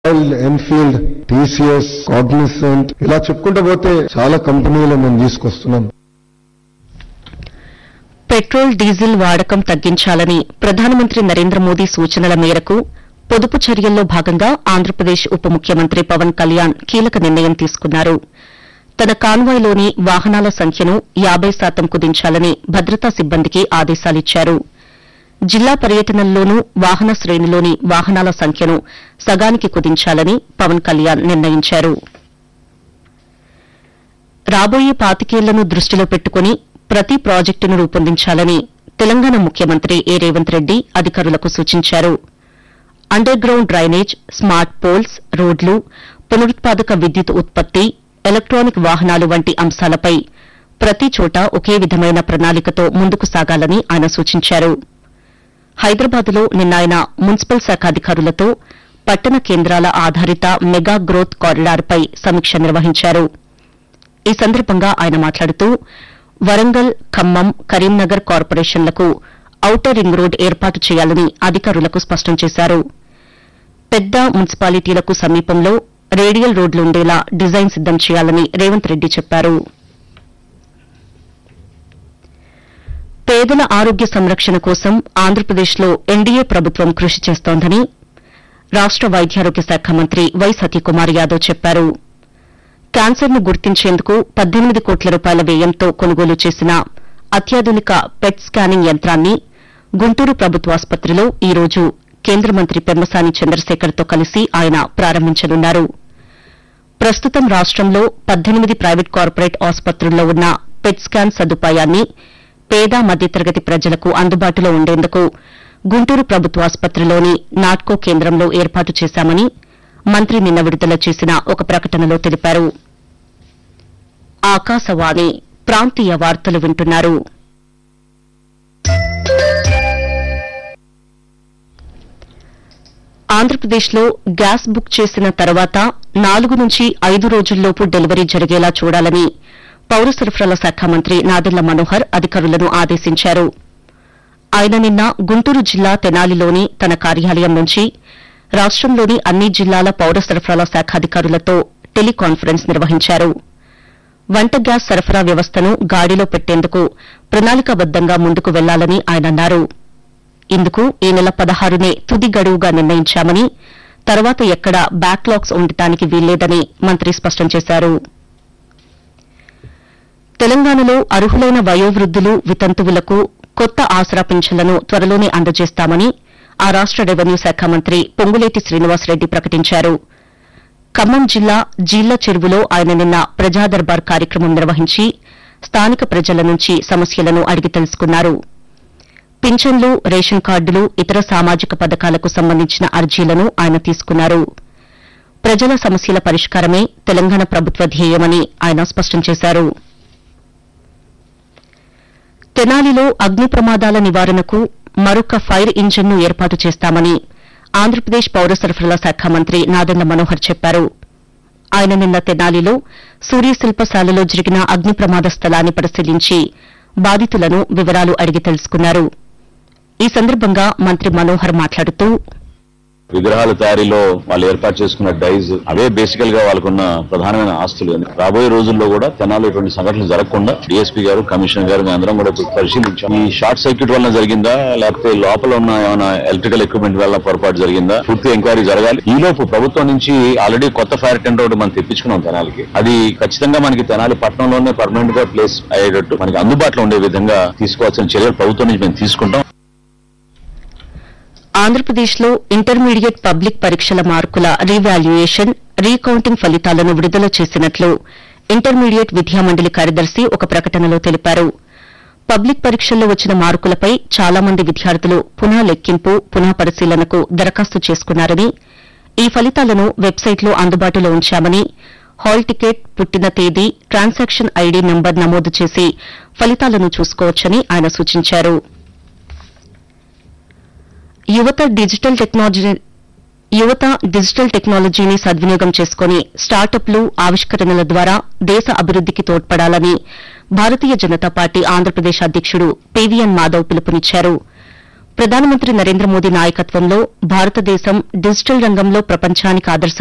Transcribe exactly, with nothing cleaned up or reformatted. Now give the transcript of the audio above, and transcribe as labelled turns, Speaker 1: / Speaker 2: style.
Speaker 1: Enfield, TCS, Cognizant ఇలా చెప్పుకుంటూ పోతే చాలా కంపెనీలు మేము తీసుకొస్తున్నాం.
Speaker 2: పెట్రోల్ డీజిల్ వాడకం తగ్గించాలని ప్రధానమంత్రి నరేంద్ర మోదీ సూచనల మేరకు పొదుపు చర్యల్లో భాగంగా ఆంధ్రప్రదేశ్ ఉప ముఖ్యమంత్రి పవన్ కళ్యాణ్ కీలక నిర్ణయం తీసుకున్నారు. తన కాన్వాయ్లోని వాహనాల సంఖ్యను యాబై శాతం కుదించాలని భద్రతా సిబ్బందికి ఆదేశాలిచ్చారు. జిల్లా పర్యటనల్లోనూ వాహన శ్రేణిలోని వాహనాల సంఖ్యను సగానికి కుదించాలని పవన్ కళ్యాణ్ నిర్ణయించారు. రాబోయే పాతికేళ్లను దృష్టిలో పెట్టుకుని ప్రతి ప్రాజెక్టును రూపొందించాలని తెలంగాణ ముఖ్యమంత్రి ఏ రేవంత్ రెడ్డి అధికారులకు సూచించారు. Under ground drainage, smart poles, రోడ్లు, పునరుత్పాదక విద్యుత్ ఉత్పత్తి, ఎలక్టానిక్ వాహనాలు వంటి అంశాలపై ప్రతి చోట ఒకే విధమైన ప్రణాళికతో ముందుకు సాగాలని ఆయన సూచించారు. హైదరాబాద్లో నిన్న ఆయన మున్సిపల్ శాఖ అధికారులతో పట్టణ కేంద్రాల ఆధారిత మెగా గ్రోత్ కారిడార్పై సమీక్ష నిర్వహించారు. ఈ సందర్భంగా ఆయన మాట్లాడుతూ Warangal, Khammam, Karimnagar కార్పొరేషన్లకు outer ring road ఏర్పాటు చేయాలని అధికారులకు స్పష్టం చేశారు. పెద్ద మున్సిపాలిటీలకు సమీపంలో రేడియల్ రోడ్లుండేలా డిజైన్ సిద్దం చేయాలని రేవంత్ రెడ్డి చెప్పారు. పేదల ఆరోగ్య సంరక్షణ కోసం ఆంధ్రప్రదేశ్లో ఎన్డీఏ ప్రభుత్వం కృషి చేస్తోందని రాష్ట వైద్యారోగ్య శాఖ మంత్రి వై సతీకుమార్ యాదవ్ చెప్పారు. క్యాన్సర్ను గుర్తించేందుకు పద్దెనిమిది కోట్ల రూపాయల వ్యయంతో కొనుగోలు చేసిన అత్యాధునిక పెట్ స్కానింగ్ యంత్రాన్ని గుంటూరు ప్రభుత్వాసుపత్రిలో ఈ రోజు కేంద్ర మంత్రి పెమ్మసాని చంద్రశేఖర్తో కలిసి ఆయన ప్రారంభించనున్నారు. ప్రస్తుతం రాష్టంలో పద్దెనిమిది ప్రైవేట్ కార్పొరేట్ ఆసుపత్రుల్లో ఉన్న పెట్ స్కాన్ సదుపాయాన్ని పేద మధ్యతరగతి ప్రజలకు అందుబాటులో ఉండేందుకు గుంటూరు ప్రభుత్వాసుపత్రిలోని నాట్కో కేంద్రంలో ఏర్పాటు చేశామని మంత్రి నిన్న విడుదల చేసిన ఒక ప్రకటనలో తెలిపారు. ఆకాశవాణి ప్రాంతీయ వార్తలు వింటున్నారు. ఆంధ్రప్రదేశ్లో గ్యాస్ బుక్ చేసిన తర్వాత నాలుగు నుంచి ఐదు రోజుల్లోపు డెలివరీ జరిగేలా చూడాలని పౌర సరఫరాల శాఖ మంత్రి నాదెళ్ల మనోహర్ అధికారులను ఆదేశించారు. ఆయన నిన్న గుంటూరు జిల్లా తెనాలిలోని తన కార్యాలయం నుంచి రాష్టంలోని అన్ని జిల్లాల పౌర సరఫరాల శాఖ అధికారులతో టెలికాన్ఫరెన్స్ నిర్వహించారు. వంట గ్యాస్ సరఫరా వ్యవస్థను గాడిలో పెట్టేందుకు ప్రణాళికాబద్దంగా ముందుకు వెళ్లాలని ఆయన అన్నారు. ఇందుకు ఈ నెల పదహారునే తుది గడువుగా నిర్ణయించామని, తర్వాత ఎక్కడా బ్యాక్లాగ్స్ ఉండటానికి వీల్లేదని మంత్రి స్పష్టం చేశారు. తెలంగాణలో అర్హులైన వయోవృద్దులు, వితంతువులకు కొత్త ఆసరా పింఛన్లను త్వరలోనే అందజేస్తామని ఆ రాష్ట రెవెన్యూ శాఖ మంత్రి పొంగులేటి శ్రీనివాసరెడ్డి ప్రకటించారు. ఖమ్మం జిల్లా జీళ్ల చెరువులో ఆయన నిన్న ప్రజా దర్బార్ కార్యక్రమం నిర్వహించి స్థానిక ప్రజల నుంచి సమస్యలను అడిగి తెలుసుకున్నారు. పింఛన్లు, రేషన్ కార్డులు, ఇతర సామాజిక పథకాలకు సంబంధించిన అర్జీలను ఆయన తీసుకున్నారు. ప్రజల సమస్యల పరిష్కారమే తెలంగాణ ప్రభుత్వ ధ్యేయమని ఆయన స్పష్టం చేశారు. తెనాలిలో అగ్ని ప్రమాదాల నివారణకు మరొక ఫైర్ ఇంజిన్ను ఏర్పాటు చేస్తామని ఆంధ్రప్రదేశ్ పౌర సరఫరాల శాఖ మంత్రి నాదెళ్ల మనోహర్ చెప్పారు. ఆయన నిన్న తెనాలిలో సూర్యశిల్పశాలలో జరిగిన అగ్ని ప్రమాద స్థలాన్ని పరిశీలించి బాధితులను వివరాలు అడిగి తెలుసుకున్నారు. ఈ సందర్భంగా మంత్రి మనోహర్ మాట్లాడుతూ
Speaker 3: విగ్రహాల తయారీలో వాళ్ళు ఏర్పాటు చేసుకున్న డైజ్ అవే బేసికల్ గా వాళ్ళకున్న ప్రధానమైన ఆస్తులు. రాబోయే రోజుల్లో కూడా తెనాలి ఇటువంటి సంఘటనలు జరగకుండా డీఎస్పీ గారు, కమిషనర్ గారు మేము అందరం కూడా పరిశీలించాం. ఈ షార్ట్ సర్క్యూట్ వల్ల జరిగిందా, లేకపోతే లోపల ఉన్న ఏమైనా ఎలక్ట్రికల్ ఎక్విప్మెంట్ వల్ల పొరపాటు జరిగిందా, పూర్తి ఎంక్వైరీ జరగాలి. ఈ లోపు ప్రభుత్వం నుంచి ఆల్రెడీ కొత్త ఫైర్ టెండర్ ఒకటి మనం తెప్పించుకున్నాం తెనాలికి. అది ఖచ్చితంగా మనకి తెనాలి పట్టణంలోనే పర్మనెంట్ గా ప్లేస్ అయ్యేటట్టు మనకి అందుబాటులో ఉండే విధంగా తీసుకోవాల్సిన చర్యలు ప్రభుత్వం నుంచి మేము తీసుకుంటాం.
Speaker 2: ఆంధ్రప్రదేశ్లో ఇంటర్మీడియట్ పబ్లిక్ పరీక్షల మార్కుల రీవాల్యుయేషన్, రీకౌంటింగ్ ఫలితాలను విడుదల చేసినట్లు ఇంటర్మీడియట్ విద్యామండలి కార్యదర్శి ఒక ప్రకటనలో తెలిపారు. పబ్లిక్ పరీక్షల్లో వచ్చిన మార్కులపై చాలా మంది విద్యార్థులు పునః లెక్కింపు, పునః పరిశీలనకు దరఖాస్తు చేసుకున్నారని, ఈ ఫలితాలను వెబ్సైట్లో అందుబాటులో ఉంచామని, హాల్ టికెట్, పుట్టిన తేదీ, ట్రాన్సాక్షన్ ఐడీ నంబర్ నమోదు చేసి ఫలితాలను చూసుకోవచ్చని ఆయన సూచించారు. యువత డిజిటల్ టెక్నాలజీ యువత డిజిటల్ టెక్నాలజీని సద్వినియోగం చేసుకుని స్టార్టప్లు, ఆవిష్కరణల ద్వారా దేశ అభివృద్దికి తోడ్పడాలని భారతీయ జనతా పార్టీ ఆంధ్రప్రదేశ్ అధ్యకుడు పీవీఎన్ మాధవ్ పిలుపునిచ్చారు. ప్రధానమంత్రి నరేంద్ర మోదీ నాయకత్వంలో భారతదేశం డిజిటల్ రంగంలో ప్రపంచానికి ఆదర్శ